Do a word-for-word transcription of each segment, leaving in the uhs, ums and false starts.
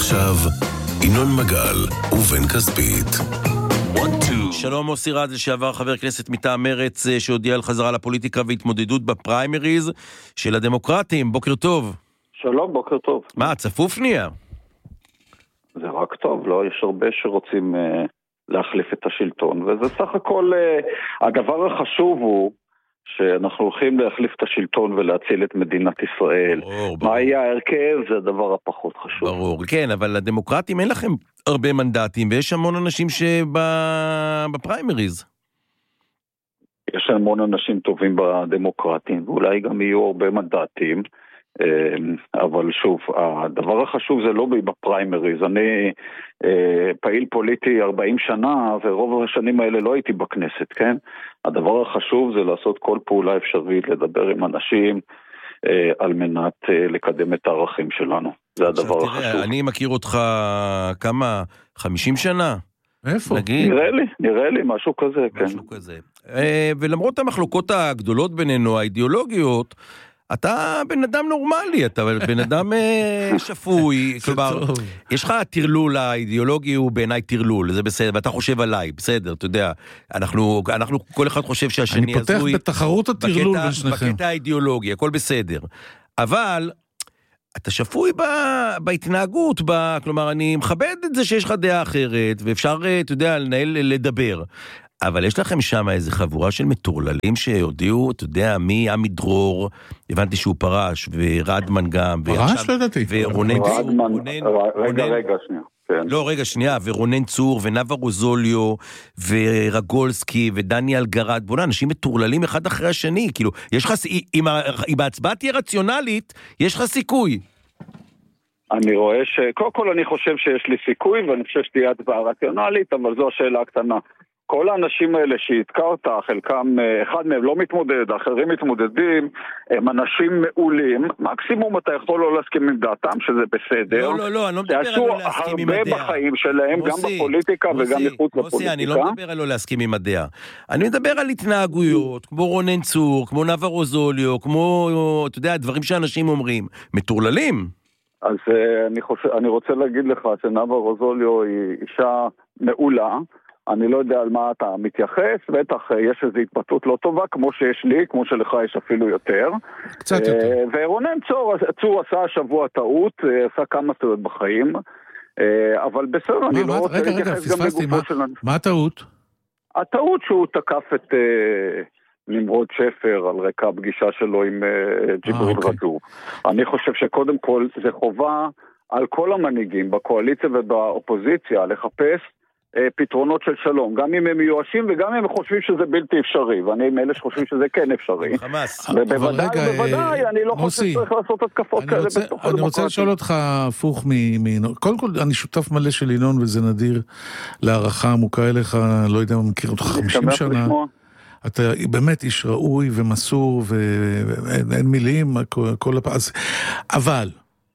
ועכשיו, ינון מגל ובן כספית. שלום מוסי רז, לשעבר חבר כנסת מטעם מרץ שהודיע על חזרה לפוליטיקה והתמודדות בפריימריז של הדמוקרטים. בוקר טוב. שלום, בוקר טוב. מה, צפוף נהיה? זה רק טוב, לא? יש הרבה שרוצים uh, להחליף את השלטון, וזה סך הכל, uh, הדבר החשוב הוא שאנחנו הולכים להחליף את השלטון ולהציל את מדינת ישראל. ברור, ברור. מה יהיה ההרכב? זה הדבר הפחות חשוב. ברור, כן, אבל לדמוקרטים אין לכם הרבה מנדטים, ויש המון אנשים שבפריימריז. יש המון אנשים טובים בדמוקרטים, ואולי גם יהיו הרבה מנדטים, אבל שוב, הדבר החשוב זה לא בפריימריז. אני פעיל פוליטי ארבעים שנה, ורוב השנים האלה לא הייתי בכנסת, כן? הדבר החשוב זה לעשות כל פעולה אפשרית, לדבר עם אנשים על מנת לקדם את הערכים שלנו. זה הדבר החשוב. אני מכיר אותך כמה? חמישים שנה? איפה? נראה לי, נראה לי, משהו כזה, כן. משהו כזה. ולמרות המחלוקות הגדולות בינינו, האידיאולוגיות, אתה בן אדם נורמלי, אתה בן אדם שפוי, כלומר, יש לך תרלול, האידיאולוגי הוא בעיניי תרלול, זה בסדר, ואתה חושב עליי, בסדר, אתה יודע, אנחנו, אנחנו, כל אחד חושב שהשני הזוי, אני פותח בתחרות התרלול בין שניכם. בקטע האידיאולוגי, הכל בסדר, אבל אתה שפוי בהתנהגות, כלומר, אני מכבד את זה שיש לך דעה אחרת, ואפשר, אתה יודע, לנהל, לדבר, אבל יש לכם שם איזו חבורה של מטורללים שהודיעו, אתה יודע, מי עמי דרור, הבנתי שהוא פרש, ורדמן גם. פרש לדעתי. ורונן צור. רגע, רגע, שנייה. לא, רגע, שנייה, ורונן צור, ונאווה רוזוליו, ורגולסקי, ודניאל גרד, בואו, אנשים מטורללים אחד אחרי השני, כאילו, יש לך, אם ההצבעה תהיה רציונלית, יש לך סיכוי. אני רואה ש... קודם כל אני חושב שיש לי סיכוי, ואני חושב שתהיה הצבעה רציונלית, אבל זו השאלה הקטנה. כל האנשים האלה שהזכרת, חלקם, אחד מהם לא מתמודד, אחרים מתמודדים, הם אנשים מעולים, מקסימום אתה יכול לא להסכים עם דעתם, שזה בסדר. לא, לא, לא, אני לא מדבר על לא להסכים עם הדעה. שעשו הרבה בחיים שלהם, גם בפוליטיקה וגם מחוץ לפוליטיקה. מוסי, אני לא מדבר על לא להסכים עם הדעה. אני מדבר על התנהגויות, כמו רונן צור, כמו נאווה רוזוליו, כמו, אתה יודע, דברים שאנשים אומרים, מטורללים. אז אני חושב, אני רוצה להגיד לך שנאווה רוזוליו היא אישה מעולה, אני לא יודע על מה אתה מתייחס, בטח יש איזו התבטאות לא טובה, כמו שיש לי, כמו שלך יש אפילו יותר. קצת יותר. ורונן צור, צור עשה השבוע טעות, עשה כמה טעויות בחיים, אבל בסדר, אני לא רוצה להתייחס גם לגופו שלנו. מה הטעות? הטעות שהוא תקף את נמרוד שפר על רקע הפגישה שלו עם ג'יבריל רג'וב. אני חושב שקודם כל זה חובה על כל המנהיגים, בקואליציה ובאופוזיציה, לחפש פתרונות של שלום, גם אם הם מיואשים וגם אם הם חושבים שזה בלתי אפשרי, ואני עם אלה שחושבים שזה כן אפשרי. ובוודאי, ובוודאי, אני לא חושב שצריך לעשות התקפות כאלה בתוך הדמוקרטיה. אני רוצה לשאול אותך הפוך מינון. קודם כל, אני שותף מלא של ינון, וזה נדיר להערכה עמוקה אליך, לא יודע אם מכיר אותך חמישים שנה. אתה באמת איש ראוי ומסור, ואין מילים, כל הפעס. אבל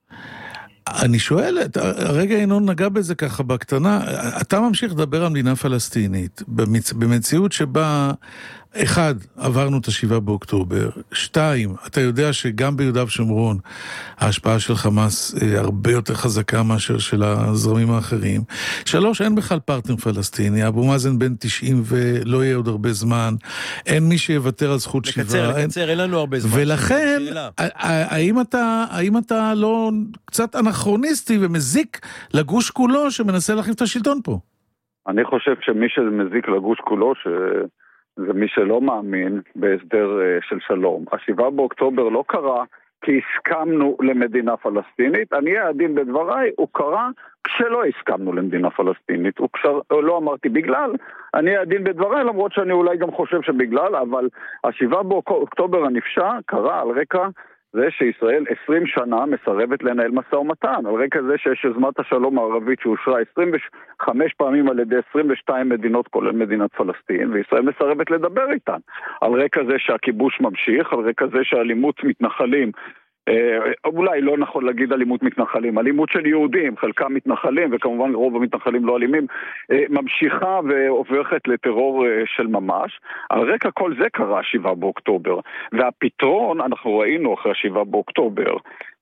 אני שואל, הרגע ינון נגע בזה ככה בקטנה, אתה ממשיך לדבר על מדינה פלסטינית, במצ... במציאות שבה, אחד, עברנו את השבעה באוקטובר, שתיים, אתה יודע שגם ביהודה ושומרון, ההשפעה של חמאס הרבה יותר חזקה מאשר של הזרמים האחרים, שלוש, אין בכלל פרטנר פלסטיני, אבו מאזן בן תשעים ולא יהיה עוד הרבה זמן, אין מי שיוותר על זכות לקצר, שיבה. לקצר, לקצר, אין לנו הרבה זמן. ולכן, האם אתה, האם אתה לא קצת אנכרוניסטי ומזיק לגוש כולו שמנסה להחליף את השלטון פה? אני חושב שמי שמזיק לגוש כולו, ש... זה מי שלא מאמין בהסדר של שלום. השבעה באוקטובר לא קרה כי הסכמנו למדינה פלסטינית. אני העדין בדבריי, הוא קרה כשלא הסכמנו למדינה פלסטינית. הוא כשר, לא אמרתי בגלל, אני העדין בדבריי, למרות שאני אולי גם חושב שבגלל, אבל השבעה באוקטובר הנפשע קרה על רקע זה שישראל עשרים שנה מסרבת לנהל משא ומתן, על רקע זה שיש יוזמת השלום הערבית שאושרה עשרים וחמש פעמים על ידי עשרים ושתיים מדינות, כולל מדינת פלסטין, וישראל מסרבת לדבר איתן. על רקע זה שהכיבוש ממשיך, על רקע זה שהאלימות מתנחלים, אולי לא נכון להגיד אלימות מתנחלים, אלימות של יהודים, חלקם מתנחלים, וכמובן רוב המתנחלים לא אלימים, ממשיכה והופכת לטרור של ממש. על רקע כל זה קרה שבעה באוקטובר, והפתרון, אנחנו ראינו אחרי שבעה באוקטובר,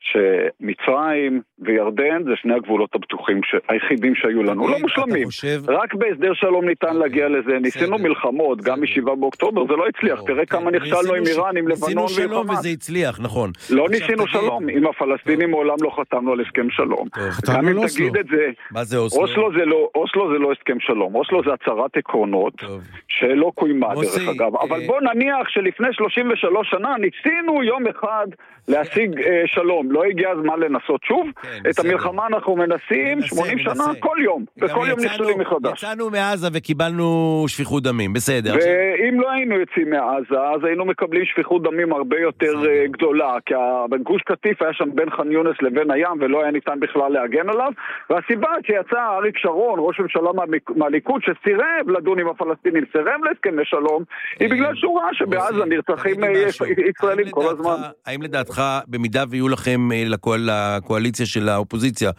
שמצרים וירדן זה שני הגבולות הבטוחים היחידים שהיו לנו, לא מושלמים. רק בהסדר שלום ניתן להגיע לזה, ניסינו מלחמות, גם משבעה באוקטובר, זה לא הצליח, תראה כמה נכשלנו עם איראן, עם לבנון ניסינו שלום וזה הצליח, נכון. לא ניסינו שלום, עם הפלסטינים מעולם לא חתמנו על הסכם שלום. גם אם תגיד את זה, אוסלו זה לא הסכם שלום, אוסלו זה הצהרת עקרונות, שלא קוימה דרך אגב, אבל בוא נניח שלפני שלושים ושלוש שנה ניסינו יום אחד להשיג שלום, לא הגיע הזמן לנסות שוב, את המלחמה אנחנו מנסים שמונים שנה כל יום, וכל יום נכשלים מחדש. יצאנו מעזה וקיבלנו שפיכות דמים, בסדר. ואם לא היינו יוצאים מעזה, אז היינו מקבלים שפיכות דמים הרבה יותר גדולה, כי בגוש קטיף היה שם בין ח'אן יונס לבין הים, ולא היה ניתן בכלל להגן עליו, והסיבה שיצא אריק שרון, ראש ממשלה מהליכוד, שסירב לדון עם הפלסטינים, סירב להסכמי שלום, היא בגלל שהוא ראה שבעזה נרצחים ישראלים כל הזמן. האם לדעתך, במידה ויהיו לכם לקואליציה של האופוזיציה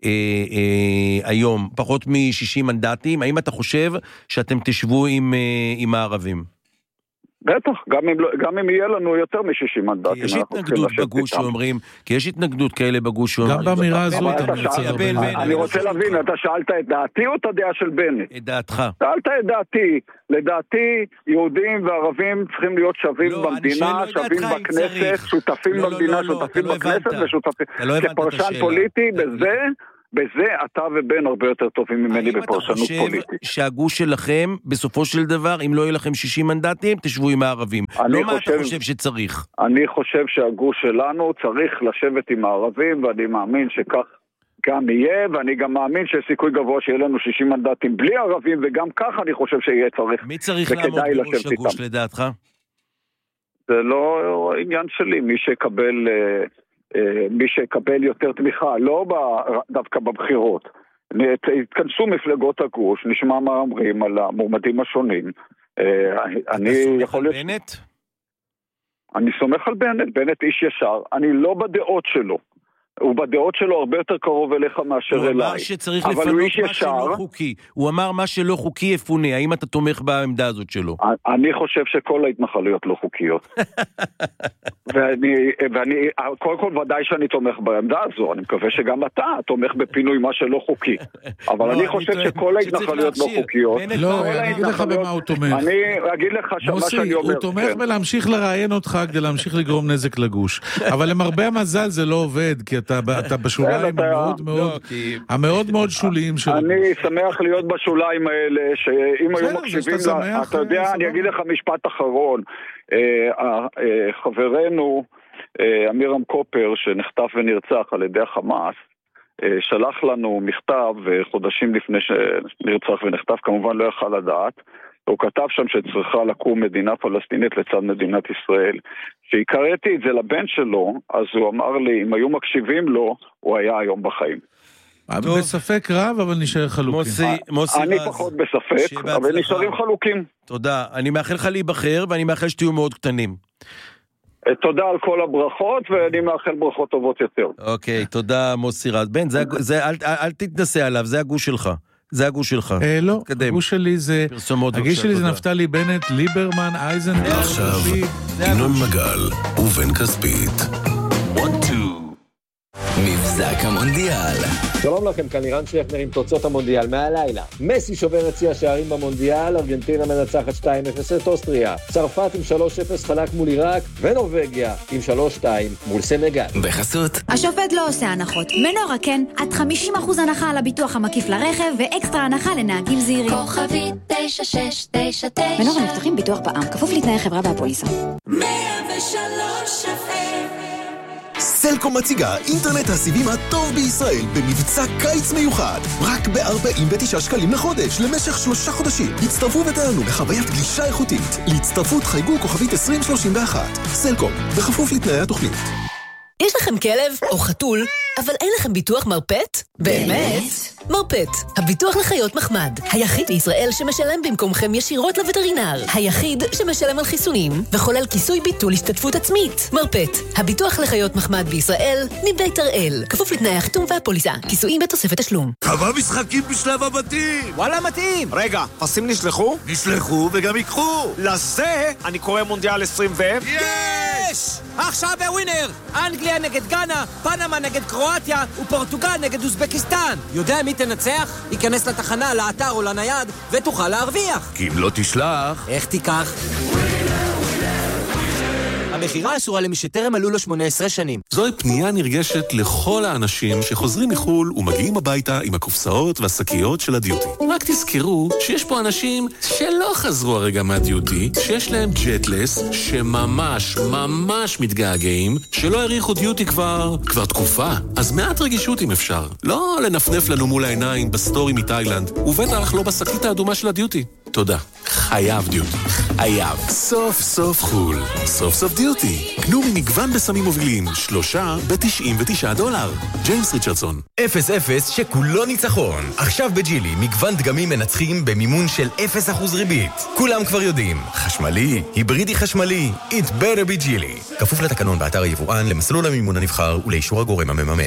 היום פחות מ-שישים מנדטים, האם אתה חושב שאתם תשבו עם הערבים? בטח, גם אם, גם אם יהיה לנו יותר מ-שישים מנדטים. כי יש התנגדות בגוש שאומרים, כי יש התנגדות כאלה בגוש שאומרים. גם באמירה הזו אתה מרצה. אני רוצה להבין, אתה שאלת את דעתי או את הדעה של בנט? את דעתך. שאלת את דעתי. לדעתי, יהודים וערבים צריכים להיות שווים במדינה, שווים בכנסת, שותפים במדינה, שותפים בכנסת ושותפים. כפרשן פוליטי, בזה... בזה אתה ובן הרבה יותר טובים ממני בפרשנות פוליטית. האם אתה חושב שהגוש שלכם, בסופו של דבר, אם לא יהיה לכם שישים מנדטים, תשבו עם הערבים? לא מה אתה חושב שצריך? אני חושב שהגוש שלנו צריך לשבת עם הערבים, ואני מאמין שכך גם יהיה, ואני גם מאמין שיש סיכוי גבוה שיהיה לנו שישים מנדטים בלי ערבים, וגם כך אני חושב שיהיה צריך. מי צריך לעמוד בראש הגוש לדעתך? זה לא עניין שלי, מי שיקבל... מי שיקבל יותר תמיכה, לא דווקא בבחירות. התכנסו מפלגות הגוש, נשמע מה אומרים על המועמדים השונים. אתה סומך על בנט? אני סומך על בנט, בנט איש ישר. אני לא בדעות שלו. הוא בדעות שלו הרבה יותר קרוב אליך מאשר אליי. הוא אמר שצריך לפנות מה שלא חוקי. הוא אמר מה שלא חוקי יפונה. האם אתה תומך בעמדה הזאת שלו? אני חושב שכל ההתנחלויות לא חוקיות. ואני, ואני, קודם כל ודאי שאני תומך בעמדה הזו. אני מקווה שגם אתה תומך בפינוי מה שלא חוקי. אבל אני חושב שכל ההתנחלויות לא חוקיות. לא, אני אגיד לך במה הוא תומך. אני אגיד לך שמה שאני אומר. הוא תומך בלהמשיך לראיין אותך כדי להמשיך לגרום נזק לגוש. אבל למרבה המזל זה לא עובד, כי אתה בשוליים המאוד מאוד, המאוד מאוד שוליים של... אני שמח להיות בשוליים האלה, שאם היו מקשיבים לה, אתה יודע, אני אגיד לך משפט אחרון, חברנו אמירם קופר, שנחטף ונרצח על ידי החמאס, שלח לנו מכתב חודשים לפני שנרצח ונחטף, כמובן לא יכל לדעת, הוא כתב שם שצריכה לקום מדינה פלסטינית לצד מדינת ישראל. כשהקראתי את זה לבן שלו, אז הוא אמר לי, אם היו מקשיבים לו, הוא היה היום בחיים. בספק רב, אבל נשאר חלוקים. מוסי, מוסי אני פחות בספק, אבל נשארים חלוקים. תודה. אני מאחל לך להיבחר, ואני מאחל שתהיו מאוד קטנים. תודה על כל הברכות, ואני מאחל ברכות טובות יותר. אוקיי, תודה מוסי רז. בן, זה, זה, אל, אל תתנסה עליו, זה הגוש שלך. זה הגוש שלך. אה, לא, הגוש שלי זה... הגוש שלי זה נפתלי בנט, ליברמן, אייזנברג. עכשיו, ינון מגל ובן כספית. מבזק המונדיאל. שלום לכם, כאן לירן שכנר עם תוצאות המונדיאל מהלילה. מסי שובר את שיא השערים במונדיאל, ארגנטינה מנצחת שתיים אפס את אוסטריה, צרפת עם שלוש אפס חלק מול עיראק, ונורווגיה עם שלוש שתיים מול סנגל. בחסות השופט לא עושה הנחות. מנורה כן, עד חמישים אחוז הנחה על הביטוח המקיף לרכב, ואקסטרה הנחה לנהגים זהירים. כוכבי תשע שש תשע תשע. מנורה מבטחים ביטוח בע"מ, כפוף לתנאי חברה והפוליסה. מאה ושלוש אף אם. סלקום מציגה אינטרנט הסיבים הטוב בישראל במבצע קיץ מיוחד, רק ב-ארבעים ותשעה שקלים לחודש למשך שלושה חודשים. הצטרפו ותענו בחוויית גלישה איכותית. להצטרפות חייגו כוכבית עשרים שלושים ואחת. סלקום, בכפוף לתנאי התוכנית. יש לכם כלב או חתול, אבל אין לכם ביטוח מרפט? באמת? מרפט, הביטוח לחיות מחמד, היחיד בישראל שמשלם במקומכם ישירות לווטרינר, היחיד שמשלם על חיסונים וחולל כיסוי ביטול השתתפות עצמית. מרפט, הביטוח לחיות מחמד בישראל, מבית הראל, כפוף לתנאי החיתום והפוליסה, כיסויים בתוספת תשלום. כמה משחקים בשלב הבתים? וואלה מתאים. רגע, פסים נשלחו? נשלחו וגם יקחו. לזה אני קורא מונדיאל עשרים ו... יש! יש! עכשיו בווינר! אנגליה נגד גאנה, פנמה נגד קרואטיה ופורטוגל נגד אוזבקיסטן. יודע מי תנצח? ייכנס לתחנה, לאתר או לנייד ותוכל להרוויח. כי אם לא תשלח... איך תיקח? המחירה אסורה למי שטרם עלו לו שמונה עשרה שנים. זוהי פנייה נרגשת לכל האנשים שחוזרים מחול ומגיעים הביתה עם הקופסאות והשקיות של הדיוטי. רק תזכרו שיש פה אנשים שלא חזרו הרגע מהדיוטי, שיש להם ג'טלס, שממש ממש מתגעגעים, שלא העריכו דיוטי כבר, כבר תקופה. אז מעט רגישות אם אפשר. לא לנפנף לנו מול העיניים בסטורי מתאילנד, ובטח לא בשקית האדומה של הדיוטי. תודה. חייב דיוטי. חייב. סוף סוף חול. סוף סוף דיוטי. קנו ממגוון בסמים מובילים. שלושה ב-תשעים ותשעה דולר. ג'יימס ריצ'רדסון. אפס אפס שכולו ניצחון. עכשיו בג'ילי מגוון דגמים מנצחים במימון של אפס אחוז ריבית. כולם כבר יודעים. חשמלי, היברידי חשמלי. It better be ג'ילי. כפוף לתקנון באתר היבואן, למסלול המימון הנבחר ולאישור הגורם המממן.